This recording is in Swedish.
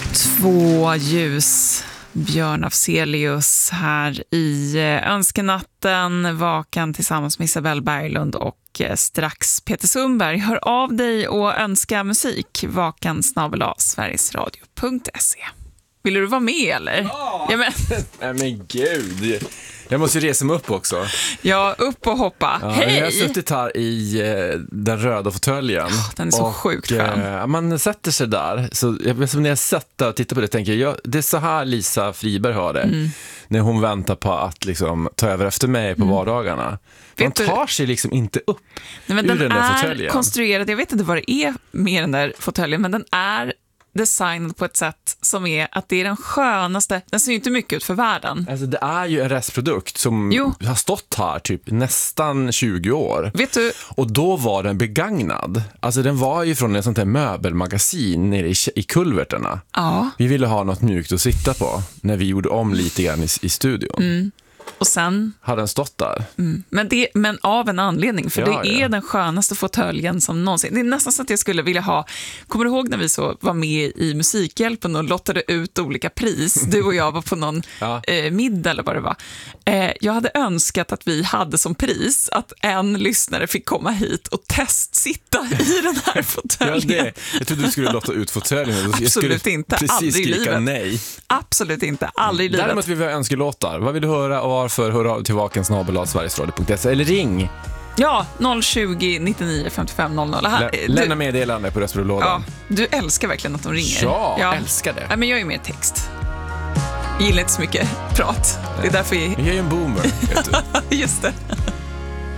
Två ljus, Björn Afzelius här i Önskenatten, vakan tillsammans med Isabelle Berglund och strax Peter Sundberg. Hör av dig och önska musik, vakan@sverigesradio.se. Vill du vara med eller? Ja, men gud. Jag måste ju resa mig upp också. Ja, upp och hoppa. Ja, Hej! jag har suttit här i den röda fåtöljen. Den är så sjukt skön. Man sätter sig där. Så när jag sätter och tittar på det tänker jag, det är så här Lisa Friberg har det. När hon väntar på att liksom, ta över efter mig på vardagarna. Man tar sig liksom inte upp. Nej, men ur den där fåtöljen. Den är konstruerad, jag vet inte vad det är med den där fåtöljen, men den är designad på ett sätt som är att det är den skönaste, den ser ju inte mycket ut för världen. Alltså det är ju en restprodukt som har stått här typ nästan 20 år. Vet du? Och då var den begagnad. Alltså den var ju från en sånt här möbelmagasin nere i kulverterna. Ja. Vi ville ha något mjukt att sitta på när vi gjorde om lite grann i studion. Och sen hade den stått där. Men av en anledning, för Ja, det är den skönaste fåtöljen som någonsin. Det är nästan så att jag skulle vilja ha. Kommer du ihåg när vi så var med i Musikhjälpen och lottade ut olika pris? Du och jag var på någon middag eller vad det var. Jag hade önskat att vi hade som pris att en lyssnare fick komma hit och testsitta i den här fåtöljen. Jag trodde du skulle lotta ut fåtöljen. Absolut inte, aldrig i livet. Nej. Absolut inte, aldrig i livet. Däremot vill vi ha önskelåtar. Vad vill du höra och varför? Hör av till vakan@sverigesradio.se eller ring. Ja, 020 99 55 00. Lämna meddelande på röstbrevlådan. Ja, du älskar verkligen att de ringer. Ja, älskar det. Ja, men jag är mer text. Jag gillar inte så mycket prat. Det är därför Jag är ju en boomer, vet du. Just det.